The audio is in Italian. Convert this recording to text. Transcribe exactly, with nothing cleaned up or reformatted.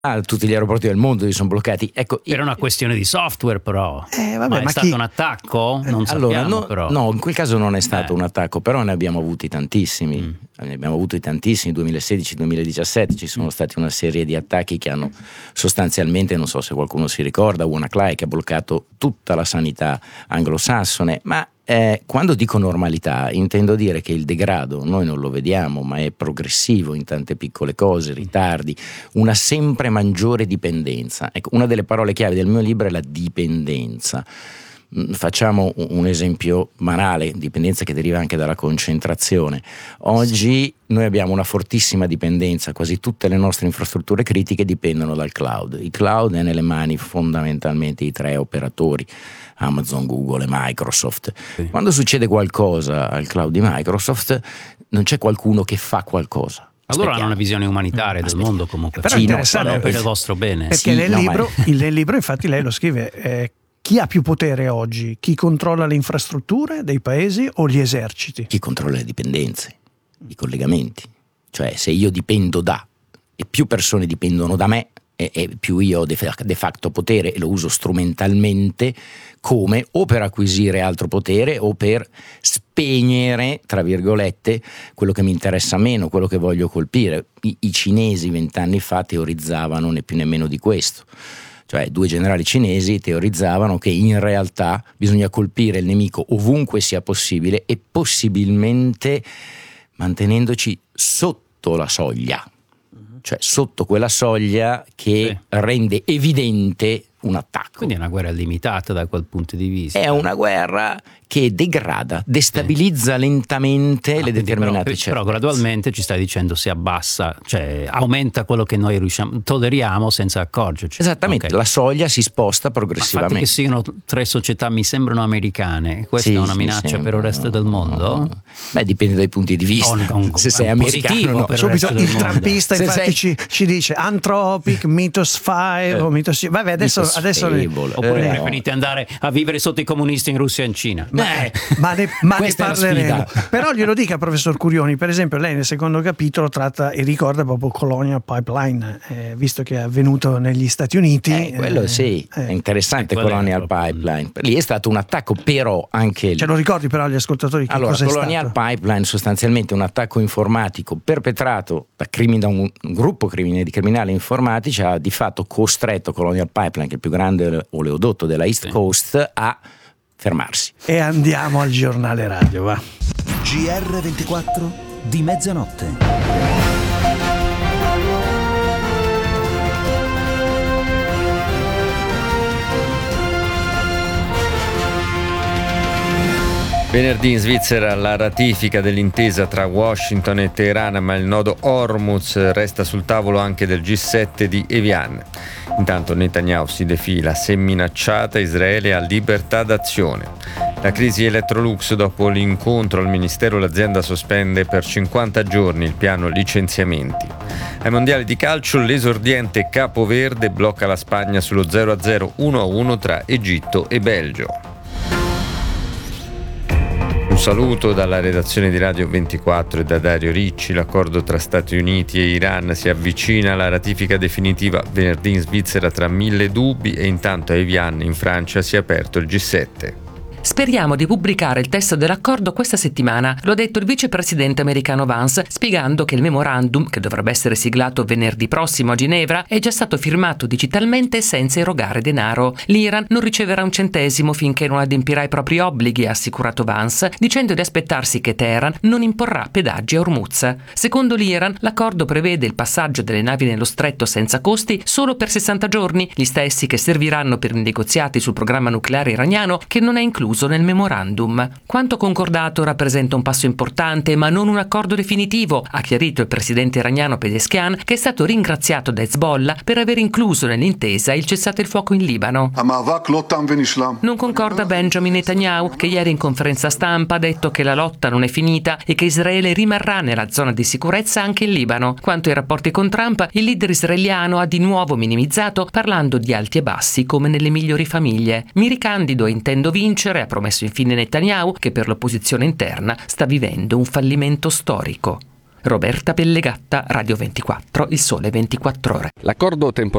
Ah, tutti gli aeroporti del mondo sono bloccati. Ecco, era una questione di software, però. Eh, vabbè, ma è ma stato chi... un attacco? Non allora, sappiamo, no, però. no, in quel caso non è stato eh. un attacco, però ne abbiamo avuti tantissimi. Mm. Ne abbiamo avuti tantissimi, duemilasedici duemiladiciassette ci sono mm. stati una serie di attacchi che hanno sostanzialmente, non so se qualcuno si ricorda, WannaCry che ha bloccato tutta la sanità anglosassone, ma Eh, quando dico normalità intendo dire che il degrado noi non lo vediamo, ma è progressivo in tante piccole cose, ritardi, una sempre maggiore dipendenza. Ecco, una delle parole chiave del mio libro è la dipendenza. Facciamo un esempio banale, dipendenza che deriva anche dalla concentrazione. Oggi noi abbiamo una fortissima dipendenza, quasi tutte le nostre infrastrutture critiche dipendono dal cloud. Il cloud è nelle mani fondamentalmente di tre operatori, Amazon, Google e Microsoft. Sì. Quando succede qualcosa al cloud di Microsoft non c'è qualcuno che fa qualcosa. Allora hanno una visione umanitaria mm, del mondo comunque. Però sì, è interessante, no, per il vostro bene. Perché sì, nel, no, libro, ma... nel libro infatti lei lo scrive, eh, chi ha più potere oggi? Chi controlla le infrastrutture dei paesi o gli eserciti? Chi controlla le dipendenze, i collegamenti. Cioè se io dipendo da e più persone dipendono da me e, e più io ho de, de facto potere e lo uso strumentalmente come o per acquisire altro potere o per spegnere, tra virgolette, quello che mi interessa meno, quello che voglio colpire. I, i cinesi vent'anni fa teorizzavano né più né meno di questo. Cioè due generali cinesi teorizzavano che in realtà bisogna colpire il nemico ovunque sia possibile e possibilmente mantenendoci sotto la soglia, cioè sotto quella soglia che sì. rende evidente un attacco. Quindi è una guerra limitata da quel punto di vista. È una guerra che degrada, destabilizza sì. lentamente ah, le determinate però, certezze. Però gradualmente ci stai dicendo si abbassa, cioè aumenta quello che noi riusciamo, tolleriamo senza accorgerci. Esattamente, okay. La soglia si sposta progressivamente. Ma il fatto che siano tre società mi sembrano americane, questa sì, è una minaccia sì, per il resto no, del mondo? No. Beh, dipende dai punti di vista. Oh, no, se sei americano, no. Per subito il, il trampista infatti sei... ci, ci dice Anthropic, Mythos cinque eh. o Mythos... Vabbè, adesso, adesso ne... oppure eh, preferite no. andare a vivere sotto i comunisti in Russia e in Cina. Ma, eh, ma ne, ma ne parleremo. Però glielo dica, professor Curioni, per esempio lei nel secondo capitolo tratta e ricorda proprio Colonial Pipeline, eh, visto che è avvenuto negli Stati Uniti. Eh, quello eh, sì, eh. è interessante Colonial Pipeline. Lì è stato un attacco, però anche lì. Ce lo ricordi però agli ascoltatori che allora, cosa è Colonial stato? Pipeline sostanzialmente un attacco informatico perpetrato da, crimine, da un, un gruppo crimine, di criminali informatici ha di fatto costretto Colonial Pipeline, che è il più grande oleodotto della East sì. Coast, a fermarsi. E andiamo al giornale radio, va. G R ventiquattro di mezzanotte. Venerdì in Svizzera la ratifica dell'intesa tra Washington e Teheran, ma il nodo Hormuz resta sul tavolo anche del G sette di Evian. Intanto Netanyahu si defila, se minacciata Israele ha libertà d'azione. La crisi Electrolux, dopo l'incontro al Ministero l'azienda sospende per cinquanta giorni il piano licenziamenti. Ai mondiali di calcio l'esordiente Capoverde blocca la Spagna sullo zero a zero uno a uno tra Egitto e Belgio. Un saluto dalla redazione di Radio ventiquattro e da Dario Ricci. L'accordo tra Stati Uniti e Iran si avvicina alla ratifica definitiva venerdì in Svizzera tra mille dubbi e intanto a Evian in Francia si è aperto il G sette. Speriamo di pubblicare il testo dell'accordo questa settimana, lo ha detto il vicepresidente americano Vance, spiegando che il memorandum, che dovrebbe essere siglato venerdì prossimo a Ginevra, è già stato firmato digitalmente senza erogare denaro. L'Iran non riceverà un centesimo finché non adempirà i propri obblighi, ha assicurato Vance, dicendo di aspettarsi che Teheran non imporrà pedaggi a Hormuz. Secondo l'Iran, l'accordo prevede il passaggio delle navi nello stretto senza costi solo per sessanta giorni, gli stessi che serviranno per i negoziati sul programma nucleare iraniano, che non è incluso nel memorandum. Quanto concordato rappresenta un passo importante ma non un accordo definitivo, ha chiarito il presidente iraniano Pezeshkian, che è stato ringraziato da Hezbollah per aver incluso nell'intesa il cessate il fuoco in Libano. Non concorda Benjamin Netanyahu, che ieri in conferenza stampa ha detto che la lotta non è finita e che Israele rimarrà nella zona di sicurezza anche in Libano. Quanto ai rapporti con Trump, il leader israeliano ha di nuovo minimizzato, parlando di alti e bassi come nelle migliori famiglie. Mi ricandido e intendo vincere, ha promesso infine Netanyahu, che per l'opposizione interna sta vivendo un fallimento storico. Roberta Pellegatta, Radio ventiquattro, Il Sole ventiquattro Ore. L'accordo temporaneo